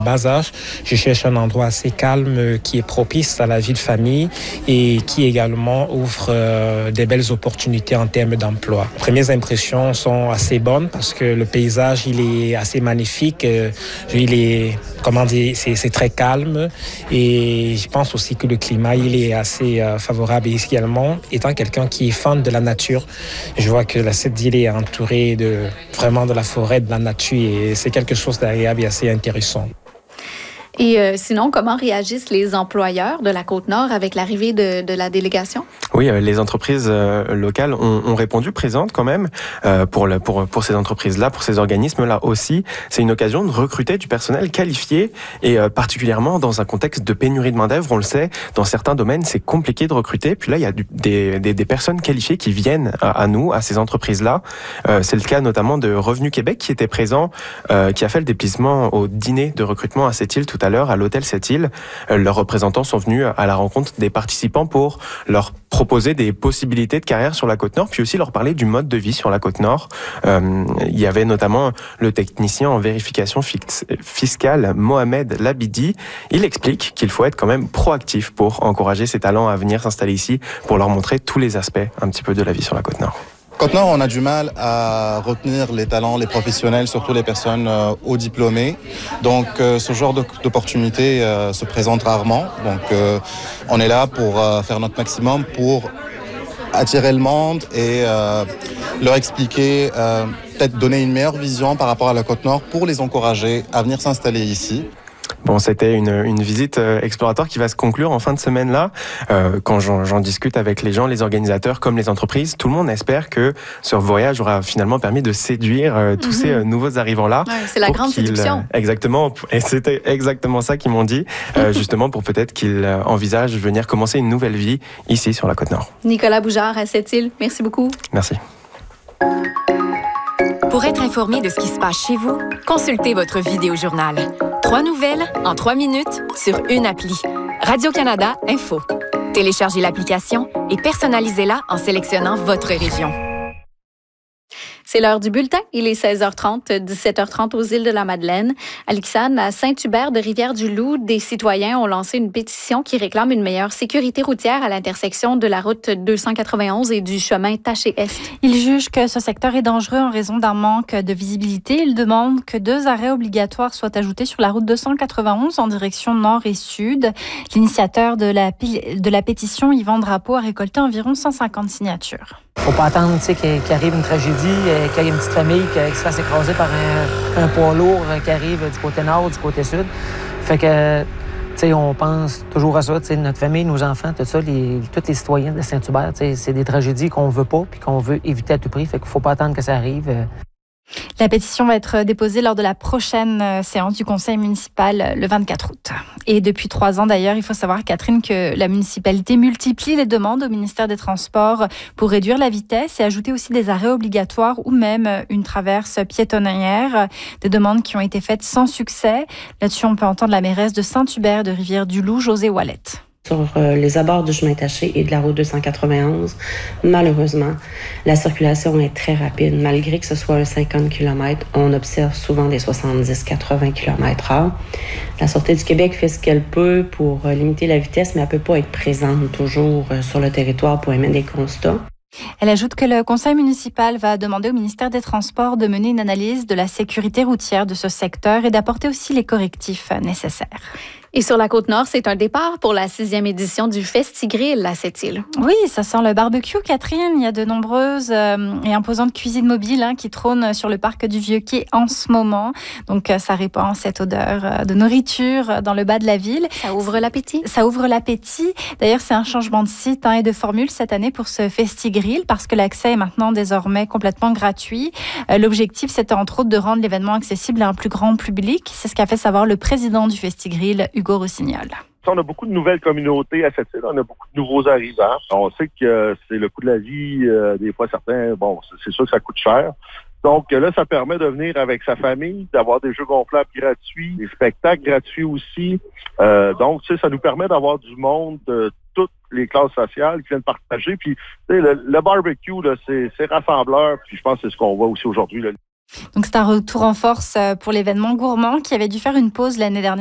Bas âge, je cherche un endroit assez calme qui est propice à la vie de famille et qui également offre des belles opportunités en termes d'emploi. Les premières impressions sont assez bonnes parce que le paysage, il est assez magnifique. Il est, c'est très calme et je pense aussi que le climat, il est assez favorable. Et également, étant quelqu'un qui est fan de la nature, je vois que cette île est entourée vraiment de la forêt, de la nature et c'est quelque chose d'agréable et assez intéressant. Et sinon, comment réagissent les employeurs de la Côte-Nord avec l'arrivée de la délégation? Oui, les entreprises locales ont répondu présentes quand même pour ces entreprises-là, pour ces organismes-là aussi. C'est une occasion de recruter du personnel qualifié et particulièrement dans un contexte de pénurie de main-d'œuvre. On le sait, dans certains domaines, c'est compliqué de recruter. Puis là, il y a des personnes qualifiées qui viennent à nous, à ces entreprises-là. C'est le cas notamment de Revenu Québec qui était présent, qui a fait le déplacement au dîner de recrutement à cette île tout à l'heure, à l'hôtel Sept-Îles. Leurs représentants sont venus à la rencontre des participants pour leur proposer des possibilités de carrière sur la Côte-Nord, puis aussi leur parler du mode de vie sur la Côte-Nord. Il y avait notamment le technicien en vérification fiscale, Mohamed Labidi. Il explique qu'il faut être quand même proactif pour encourager ces talents à venir s'installer ici, pour leur montrer tous les aspects un petit peu de la vie sur la Côte-Nord. Côte-Nord, on a du mal à retenir les talents, les professionnels, surtout les personnes haut diplômées. Donc, ce genre d'opportunité se présente rarement. Donc, on est là pour faire notre maximum pour attirer le monde et leur expliquer, peut-être donner une meilleure vision par rapport à la Côte-Nord pour les encourager à venir s'installer ici. Bon, c'était une visite exploratoire qui va se conclure en fin de semaine-là. Quand j'en discute avec les gens, les organisateurs comme les entreprises, tout le monde espère que ce voyage aura finalement permis de séduire tous ces nouveaux arrivants-là. Ouais, c'est la grande séduction. Exactement. Et c'était exactement ça qu'ils m'ont dit, justement pour peut-être qu'ils envisagent venir commencer une nouvelle vie ici sur la Côte-Nord. Nicolas Boujard à Sept-Îles, merci beaucoup. Merci. Pour être informé de ce qui se passe chez vous, consultez votre vidéojournal. 3 nouvelles en 3 minutes sur une appli. Radio-Canada Info. Téléchargez l'application et personnalisez-la en sélectionnant votre région. C'est l'heure du bulletin. Il est 16h30, 17h30 aux îles de la Madeleine. Alexandre, à Saint-Hubert de Rivière-du-Loup, des citoyens ont lancé une pétition qui réclame une meilleure sécurité routière à l'intersection de la route 291 et du chemin Taché-Est. Ils jugent que ce secteur est dangereux en raison d'un manque de visibilité. Ils demandent que 2 arrêts obligatoires soient ajoutés sur la route 291 en direction nord et sud. L'initiateur de la pétition, Yvan Drapeau, a récolté environ 150 signatures. Faut pas attendre qu'il arrive une tragédie, qu'il y ait une petite famille qui se fasse écraser par un poids lourd qui arrive du côté nord ou du côté sud. Fait que, on pense toujours à ça, notre famille, nos enfants, tout ça, tous les citoyens de Saint-Hubert, c'est des tragédies qu'on veut pas puis qu'on veut éviter à tout prix. Fait qu'il faut pas attendre que ça arrive. La pétition va être déposée lors de la prochaine séance du conseil municipal le 24 août. Et depuis 3 ans d'ailleurs, il faut savoir, Catherine, que la municipalité multiplie les demandes au ministère des Transports pour réduire la vitesse et ajouter aussi des arrêts obligatoires ou même une traverse piétonnière. Des demandes qui ont été faites sans succès. Là-dessus, on peut entendre la mairesse de Saint-Hubert de Rivière-du-Loup, Josée Ouellette. Sur les abords du chemin Taché et de la route 291, malheureusement, la circulation est très rapide. Malgré que ce soit un 50 km, on observe souvent des 70-80 km/h. La Sûreté du Québec fait ce qu'elle peut pour limiter la vitesse, mais elle ne peut pas être présente toujours sur le territoire pour émettre des constats. Elle ajoute que le conseil municipal va demander au ministère des Transports de mener une analyse de la sécurité routière de ce secteur et d'apporter aussi les correctifs nécessaires. Et sur la Côte-Nord, c'est un départ pour la 6e édition du Festigrill à Sept-Îles. Oui, ça sent le barbecue, Catherine. Il y a de nombreuses et imposantes cuisines mobiles qui trônent sur le parc du Vieux-Quai en ce moment. Donc, ça répand cette odeur de nourriture dans le bas de la ville. Ça ouvre l'appétit. Ça ouvre l'appétit. D'ailleurs, c'est un changement de site et de formule cette année pour ce Festigrill parce que l'accès est maintenant désormais complètement gratuit. L'objectif, c'était entre autres de rendre l'événement accessible à un plus grand public. C'est ce qu'a fait savoir le président du Festigrill, Hugo Rossignol. On a beaucoup de nouvelles communautés à cette île, on a beaucoup de nouveaux arrivants. On sait que c'est le coût de la vie, des fois certains, c'est sûr que ça coûte cher. Donc là, ça permet de venir avec sa famille, d'avoir des jeux gonflables gratuits, des spectacles gratuits aussi. Donc, ça nous permet d'avoir du monde de toutes les classes sociales qui viennent partager. Puis, le barbecue, là, c'est rassembleur. Puis, je pense que c'est ce qu'on voit aussi aujourd'hui, là. Donc c'est un retour en force pour l'événement gourmand qui avait dû faire une pause l'année dernière.